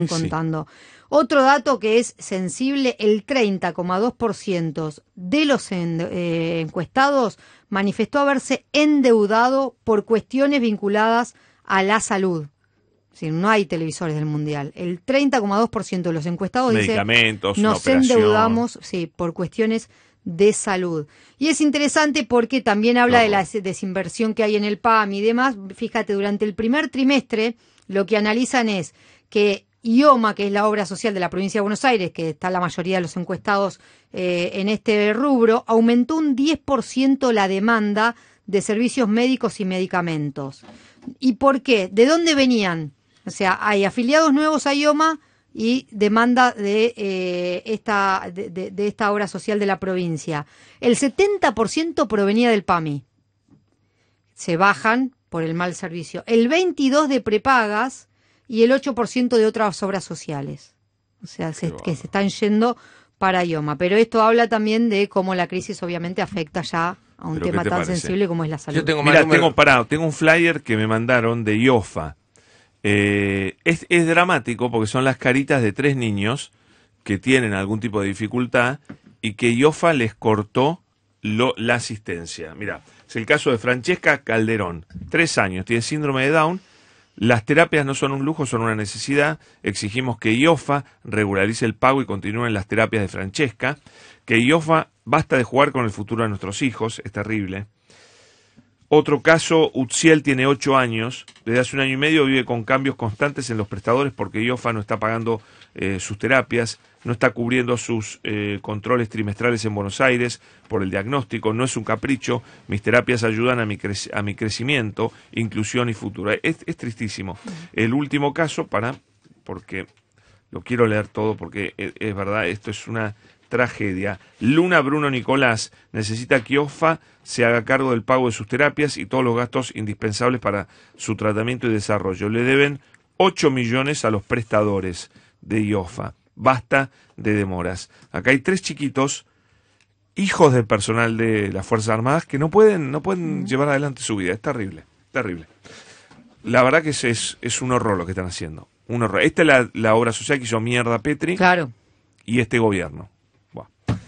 Sí. contando. Otro dato que es sensible, el 30,2% de los encuestados manifestó haberse endeudado por cuestiones vinculadas a la salud. Es decir, no hay televisores del Mundial. El 30,2% de los encuestados dice Medicamentos, una nos operación. endeudamos, sí, por cuestiones de salud. Y es interesante porque también Qué habla de la horror. desinversión que hay en el PAM y demás. Fíjate, durante el primer trimestre lo que analizan es que IOMA, que es la obra social de la provincia de Buenos Aires, que está la mayoría de los encuestados en este rubro, aumentó un 10% la demanda de servicios médicos y medicamentos. ¿Y por qué? ¿De dónde venían? O sea, hay afiliados nuevos a IOMA y demanda de esta obra social de la provincia. El 70% provenía del PAMI. Se bajan por el mal servicio. El 22% de prepagas y el 8% de otras obras sociales. O sea, Qué que se bárbaro. están yendo para IOMA. Pero esto habla también de cómo la crisis obviamente afecta ya a un ¿Pero qué tema te tan parece? sensible como es la Yo salud. tengo más Mira, números. tengo un flyer que me mandaron de IOFA. Es dramático porque son las caritas de 3 niños que tienen algún tipo de dificultad y que IOFA les cortó la asistencia. Mira, es el caso de Francesca Calderón, 3 años, tiene síndrome de Down. Las terapias no son un lujo, son una necesidad. Exigimos que IOFA regularice el pago y continúen las terapias de Francesca. Que IOFA basta de jugar con el futuro de nuestros hijos, es terrible. Otro caso, Utziel tiene 8 años, desde hace 1 año y medio vive con cambios constantes en los prestadores porque IOFA no está pagando sus terapias, no está cubriendo sus controles trimestrales en Buenos Aires por el diagnóstico, no es un capricho, mis terapias ayudan a mi crecimiento, inclusión y futuro. Es tristísimo. El último caso, porque lo quiero leer todo porque es verdad, esto es una tragedia. Luna Bruno Nicolás necesita que IOFA se haga cargo del pago de sus terapias y todos los gastos indispensables para su tratamiento y desarrollo. Le deben 8 millones a los prestadores de IOFA. Basta de demoras. Acá hay 3 chiquitos, hijos del personal de las Fuerzas Armadas, que no pueden llevar adelante su vida. Es terrible, terrible. La verdad que es un horror lo que están haciendo. Un horror. Esta es la obra social que hizo mierda Petri Claro. y este gobierno. Buah.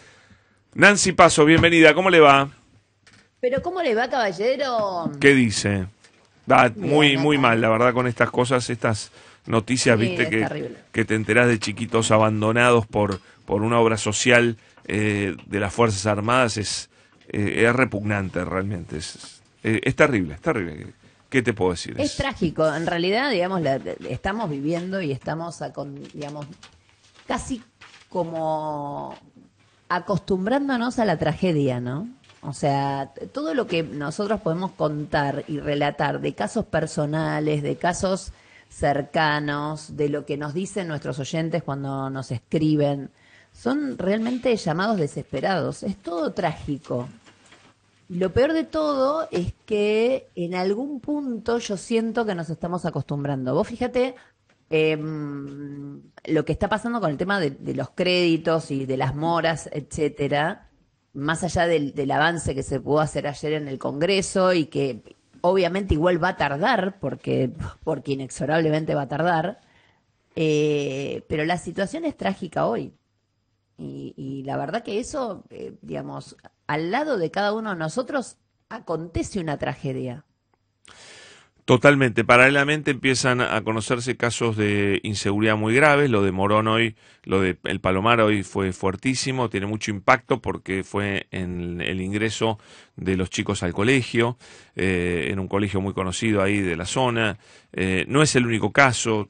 Nancy Paso, bienvenida, ¿cómo le va? Pero ¿cómo le va, caballero? ¿Qué dice? Muy, Bien, muy acá. mal, la verdad, con estas cosas, estas noticias, Sí, viste, es terrible. que te enterás de chiquitos abandonados por una obra social de las Fuerzas Armadas, es repugnante realmente. Es terrible, es terrible. ¿Qué te puedo decir? Es trágico. En realidad, digamos, estamos viviendo y estamos, digamos, casi como acostumbrándonos a la tragedia, ¿no? O sea, todo lo que nosotros podemos contar y relatar de casos personales, de casos cercanos, de lo que nos dicen nuestros oyentes cuando nos escriben, son realmente llamados desesperados. Es todo trágico. Y lo peor de todo es que en algún punto yo siento que nos estamos acostumbrando. Vos fíjate lo que está pasando con el tema de los créditos y de las moras, etcétera, más allá del avance que se pudo hacer ayer en el Congreso y que obviamente igual va a tardar, porque inexorablemente va a tardar, pero la situación es trágica hoy. Y la verdad que eso, digamos, al lado de cada uno de nosotros acontece una tragedia. Totalmente. Paralelamente empiezan a conocerse casos de inseguridad muy graves. Lo de Morón hoy, lo de El Palomar hoy fue fuertísimo, tiene mucho impacto porque fue en el ingreso de los chicos al colegio, en un colegio muy conocido ahí de la zona. No es el único caso.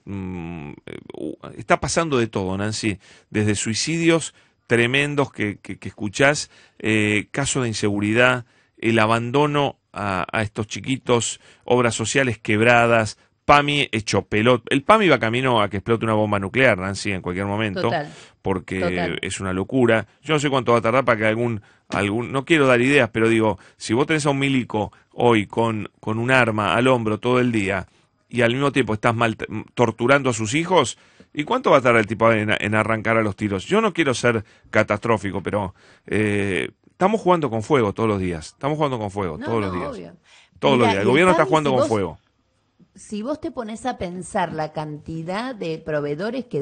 Está pasando de todo, Nancy, desde suicidios tremendos que escuchás, casos de inseguridad, el abandono a estos chiquitos, obras sociales quebradas, PAMI hecho pelota. El PAMI va camino a que explote una bomba nuclear, Nancy, en cualquier momento, Total, porque total. es una locura. Yo no sé cuánto va a tardar para que algún, no quiero dar ideas, pero digo, si vos tenés a un milico hoy con un arma al hombro todo el día y al mismo tiempo estás torturando a sus hijos, ¿y cuánto va a tardar el tipo en arrancar a los tiros? Yo no quiero ser catastrófico, pero estamos jugando con fuego todos los días. Estamos jugando con fuego No, todos los no, días. obvio. Todos los Mira, días. El y el gobierno está PAMI, jugando si con vos fuego. si vos te pones a pensar la cantidad de proveedores que